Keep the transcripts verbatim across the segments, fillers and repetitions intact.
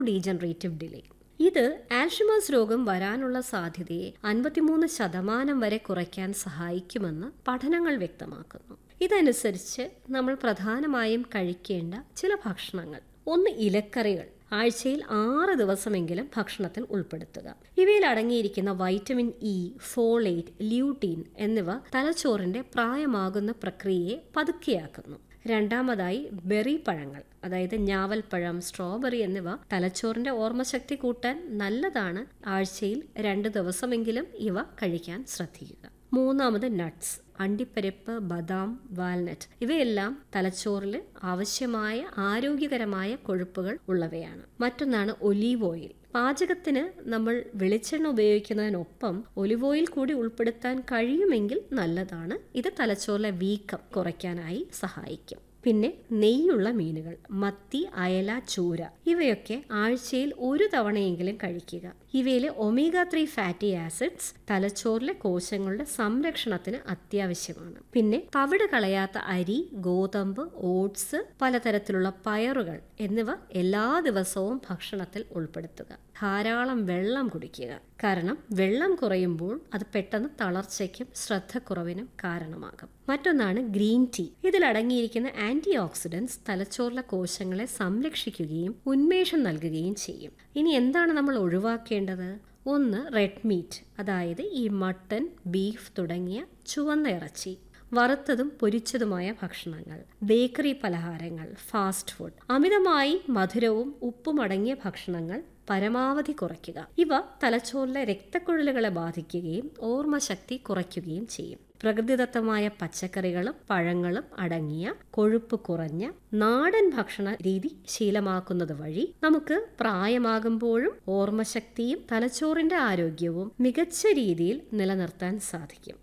Degenerative delay. ഇത് Alzheimer's രോഗം വരാനുള്ള സാധ്യതയെ അൻപത്തിമൂന്ന് ശതമാനം വരെ കുറയ്ക്കാൻ സഹായിക്കുമെന്ന് പഠനങ്ങൾ വ്യക്തമാക്കുന്നു. ഇതനുസരിച്ച് നമ്മൾ പ്രധാനമായും കഴിക്കേണ്ട ചില ഭക്ഷണങ്ങൾ: ഒന്ന്, ഇലക്കറികൾ ആഴ്ചയിൽ ആറ് ദിവസമെങ്കിലും ഭക്ഷണത്തിൽ ഉൾപ്പെടുത്തുക. ഇവയിൽ അടങ്ങിയിരിക്കുന്ന വൈറ്റമിൻ ഇ, ഫോളേറ്റ്, ല്യൂട്ടീൻ എന്നിവ തലച്ചോറിന്റെ പ്രായമാകുന്ന പ്രക്രിയയെ പതുക്കെയാക്കുന്നു. രണ്ടാമതായി, ബെറി പഴങ്ങൾ, അതായത് ഞാവൽപ്പഴം, സ്ട്രോബെറി എന്നിവ തലച്ചോറിന്റെ ഓർമ്മശക്തി കൂട്ടാൻ നല്ലതാണ്. ആഴ്ചയിൽ രണ്ട് ദിവസമെങ്കിലും ഇവ കഴിക്കാൻ ശ്രദ്ധിക്കുക. മൂന്നാമത്, നട്ട്സ്, അണ്ടിപ്പരിപ്പ്, ബദാം, വാൽനട്ട് ഇവയെല്ലാം തലച്ചോറിൽ ആവശ്യമായ ആരോഗ്യകരമായ കൊഴുപ്പുകൾ ഉള്ളവയാണ്. മറ്റൊന്നാണ് ഒലീവ് ഓയിൽ. പാചകത്തിന് നമ്മൾ വെളിച്ചെണ്ണ ഉപയോഗിക്കുന്നതിനൊപ്പം ഒലിവ് ഓയിൽ കൂടി ഉൾപ്പെടുത്താൻ കഴിയുമെങ്കിൽ നല്ലതാണ്. ഇത് തലച്ചോറിലെ വീക്കം കുറയ്ക്കാനായി സഹായിക്കും. പിന്നെ നെയ്യുള്ള മീനുകൾ, മത്തി, അയല, ചൂര ഇവയൊക്കെ ആഴ്ചയിൽ ഒരു തവണയെങ്കിലും കഴിക്കുക. ഇവയിലെ ഒമേഗ ത്രീ ഫാറ്റി ആസിഡ്സ് തലച്ചോറിലെ കോശങ്ങളുടെ സംരക്ഷണത്തിന് അത്യാവശ്യമാണ്. പിന്നെ തവിട് കളയാത്ത അരി, ഗോതമ്പ്, ഓട്സ്, പലതരത്തിലുള്ള പയറുകൾ എന്നിവ എല്ലാ ദിവസവും ഭക്ഷണത്തിൽ ഉൾപ്പെടുത്തുക. ധാരാളം വെള്ളം കുടിക്കുക. കാരണം വെള്ളം കുറയുമ്പോൾ അത് പെട്ടെന്ന് തളർച്ചയ്ക്കും ശ്രദ്ധക്കുറവിനും കാരണമാകും. മറ്റൊന്നാണ് ഗ്രീൻ ടീ. ഇതിലടങ്ങിയിരിക്കുന്ന ആന്റി ഓക്സിഡൻസ് തലച്ചോറിലെ കോശങ്ങളെ സംരക്ഷിക്കുകയും ഉന്മേഷം നൽകുകയും ചെയ്യും. ഇനി എന്താണ് നമ്മൾ ഒഴിവാക്കേണ്ടത്? ഒന്ന്, റെഡ് മീറ്റ്, അതായത് ഈ മട്ടൺ, ബീഫ് തുടങ്ങിയ ചുവന്ന ഇറച്ചി, വറുത്തതും പൊരിച്ചതുമായ ഭക്ഷണങ്ങൾ, ബേക്കറി പലഹാരങ്ങൾ, ഫാസ്റ്റ് ഫുഡ്, അമിതമായി മധുരവും ഉപ്പും അടങ്ങിയ ഭക്ഷണങ്ങൾ പരമാവധി കുറയ്ക്കുക. ഇവ തലച്ചോറിലെ രക്തക്കുഴലുകളെ ബാധിക്കുകയും ഓർമ്മശക്തി കുറയ്ക്കുകയും ചെയ്യും. പ്രകൃതിദത്തമായ പച്ചക്കറികളും പഴങ്ങളും അടങ്ങിയ കൊഴുപ്പ് കുറഞ്ഞ നാടൻ ഭക്ഷണ രീതി ശീലമാക്കുന്നത് വഴി നമുക്ക് പ്രായമാകുമ്പോഴും ഓർമ്മശക്തിയും തലച്ചോറിന്റെ ആരോഗ്യവും മികച്ച രീതിയിൽ നിലനിർത്താൻ സാധിക്കും.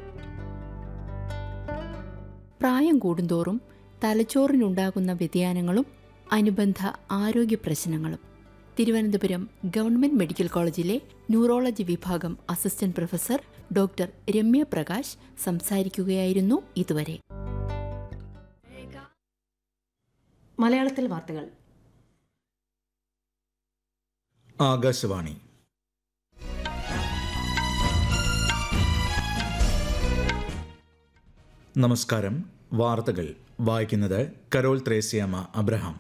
പ്രായം കൂടുന്തോറും തലച്ചോറിനുണ്ടാകുന്ന വ്യതിയാനങ്ങളും അനുബന്ധ ആരോഗ്യ പ്രശ്നങ്ങളും. തിരുവനന്തപുരം ഗവൺമെന്റ് മെഡിക്കൽ കോളേജിലെ ന്യൂറോളജി വിഭാഗം assistant professor doctor Ramya Prakash സംസാരിക്കുകയായിരുന്നു ഇതുവരെ. മലയാളത്തിൽ വാർത്തകൾ. ആകാശവാണി. നമസ്കാരം. വാർത്തകൾ വായിക്കുന്നത് കരോൾ ത്രേസ്യാമ്മ അബ്രഹാം.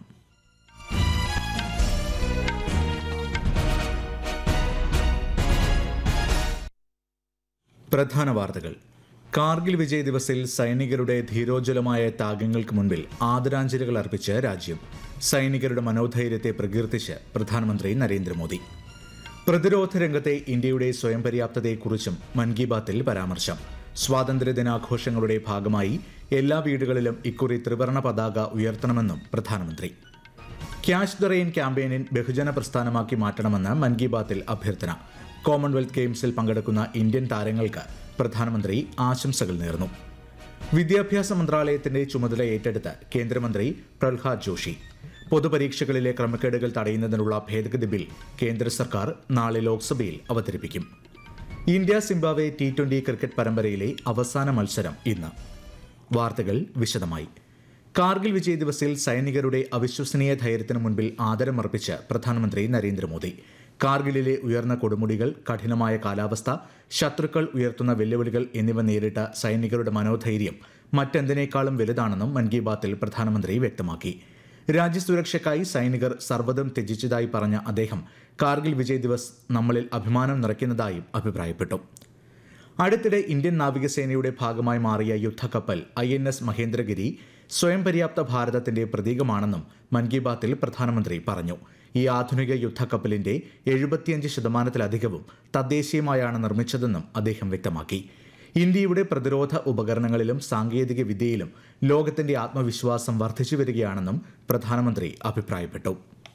പ്രധാന വാർത്തകൾ. കാർഗിൽ വിജയ് ദിവസിൽ സൈനികരുടെ ധീരോജ്വലമായ ത്യാഗങ്ങൾക്ക് മുൻപിൽ ആദരാഞ്ജലികൾ അർപ്പിച്ച് രാജ്യം. സൈനികരുടെ മനോധൈര്യത്തെ പ്രകീർത്തിച്ച് പ്രധാനമന്ത്രി നരേന്ദ്രമോദി. പ്രതിരോധ രംഗത്തെ ഇന്ത്യയുടെ സ്വയം പര്യാപ്തതയെക്കുറിച്ചും മൻ കി ബാത്തിൽ പരാമർശം. സ്വാതന്ത്ര്യദിനാഘോഷങ്ങളുടെ ഭാഗമായി എല്ലാ വീടുകളിലും ഇക്കുറി ത്രിവർണ പതാക ഉയർത്തണമെന്നും പ്രധാനമന്ത്രി. ക്യാച്ച് ദ റെയിൻ ക്യാമ്പയിനിൻ ബഹുജന പ്രസ്ഥാനമാക്കി മാറ്റണമെന്ന് മൻ കി ബാത്തിൽ അഭ്യർത്ഥന. കോമൺവെൽത്ത് ഗെയിംസിൽ പങ്കെടുക്കുന്ന ഇന്ത്യൻ താരങ്ങൾക്ക് പ്രധാനമന്ത്രി ആശംസകൾ നേർന്നു. വിദ്യാഭ്യാസ മന്ത്രാലയത്തിന്റെ ചുമതല ഏറ്റെടുത്ത് കേന്ദ്രമന്ത്രി പ്രഹ്ലാദ് ജോഷി. പൊതുപരീക്ഷകളിലെ ക്രമക്കേടുകൾ തടയുന്നതിനുള്ള ഭേദഗതി ബിൽ കേന്ദ്ര സർക്കാർ നാളെ ലോക്സഭയിൽ അവതരിപ്പിക്കും. India Zimbabwe T twenty cricket പരമ്പരയിലെ അവസാന മത്സരം ഇന്ന്. വാർത്തകൾ വിശദമായി. കാർഗിൽ വിജയ് ദിവസിൽ സൈനികരുടെ അവിശ്വസനീയ ധൈര്യത്തിന് മുൻപിൽ ആദരമർപ്പിച്ച് പ്രധാനമന്ത്രി നരേന്ദ്രമോദി. കാർഗിലിലെ ഉയർന്ന കൊടുമുടികൾ, കഠിനമായ കാലാവസ്ഥ, ശത്രുക്കൾ ഉയർത്തുന്ന വെല്ലുവിളികൾ എന്നിവ നേരിട്ട സൈനികരുടെ മനോധൈര്യം മറ്റെന്തിനേക്കാളും വലുതാണെന്നും മൻ കി ബാത്തിൽ പ്രധാനമന്ത്രി വ്യക്തമാക്കി. രാജ്യസുരക്ഷയ്ക്കായി സൈനികർ സർവ്വതും ത്യജിച്ചതായി പറഞ്ഞ അദ്ദേഹം കാർഗിൽ വിജയ് ദിവസ് നമ്മളിൽ അഭിമാനം നിറയ്ക്കുന്നതായും അഭിപ്രായപ്പെട്ടു. അടുത്തിടെ ഇന്ത്യൻ നാവികസേനയുടെ ഭാഗമായി മാറിയ യുദ്ധക്കപ്പൽ ഐ എൻ എസ് മഹേന്ദ്രഗിരി സ്വയം പര്യാപ്ത ഭാരതത്തിന്റെ പ്രതീകമാണെന്നും മൻ കി ബാത്തിൽ പ്രധാനമന്ത്രി പറഞ്ഞു. ഈ ആധുനിക യുദ്ധക്കപ്പലിന്റെ എഴുപത്തിയഞ്ച് ശതമാനത്തിലധികവും തദ്ദേശീയമായാണ് നിർമ്മിച്ചതെന്നും അദ്ദേഹം വ്യക്തമാക്കി. ഇന്ത്യയുടെ പ്രതിരോധ ഉപകരണങ്ങളിലും സാങ്കേതിക വിദ്യയിലും ലോകത്തിന്റെ ആത്മവിശ്വാസം വർദ്ധിച്ചു വരികയാണെന്നും പ്രധാനമന്ത്രി അഭിപ്രായപ്പെട്ടു.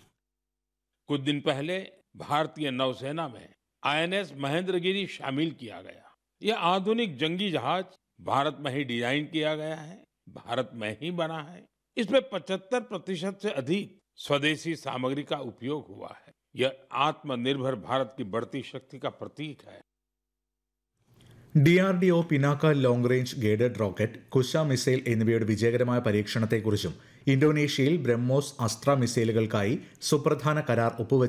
कुछ दिन पहले भारतीय नौसेना में आई एन एस महेंद्रगिरी शामिल किया गया। यह आधुनिक जंगी जहाज भारत में ही डिजाइन किया गया है, भारत में ही बना है। इसमें पचहत्तर प्रतिशत से अधिक स्वदेशी सामग्री का उपयोग हुआ है। यह आत्मनिर्भर भारत की बढ़ती शक्ति का प्रतीक है. D R D O Pinaka long range guided rocket, Kusha missile എന്നിവയുടെ വിജയകരമായ പരീക്ഷണത്തെക്കുറിച്ചും ഇന്തോനേഷ്യയിൽ ബ്രഹ്മോസ് അസ്ത്ര മിസൈലുകൾക്കായി സുപ്രധാന കരാർ ഒപ്പുവെച്ച